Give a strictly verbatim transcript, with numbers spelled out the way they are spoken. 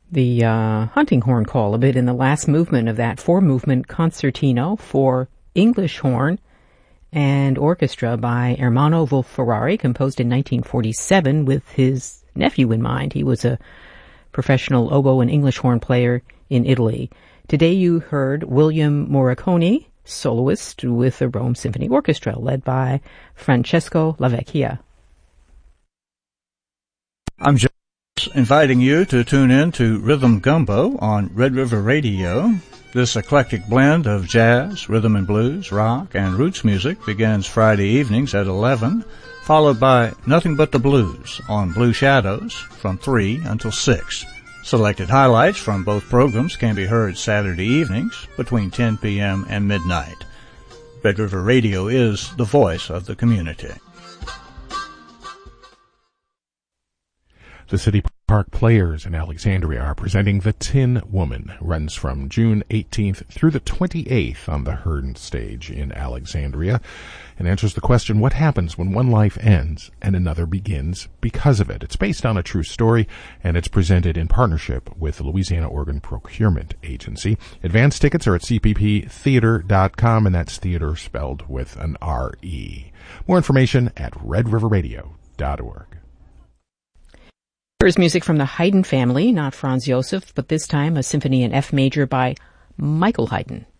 the uh, hunting horn call a bit in the last movement of that four-movement concertino for English horn and orchestra by Ermanno Wolf-Ferrari, composed in nineteen forty-seven with his nephew in mind. He was a professional oboe and English horn player in Italy. Today you heard William Morricone, soloist with the Rome Symphony Orchestra, led by Francesco Lavecchia. I'm just inviting you to tune in to Rhythm Gumbo on Red River Radio. This eclectic blend of jazz, rhythm and blues, rock, and roots music begins Friday evenings at eleven, followed by Nothing But the Blues on Blue Shadows from three until six. Selected highlights from both programs can be heard Saturday evenings between ten p.m. and midnight. Red River Radio is the voice of the community. The City Park Players in Alexandria are presenting The Tin Woman. It runs from June eighteenth through the twenty-eighth on the Hearn stage in Alexandria and answers the question, what happens when one life ends and another begins because of it? It's based on a true story, and it's presented in partnership with the Louisiana Organ Procurement Agency. Advance tickets are at c p p theater dot com, and that's theater spelled with an R E. More information at red river radio dot org. Here's music from the Haydn family, not Franz Josef, but this time a symphony in F major by Michael Haydn.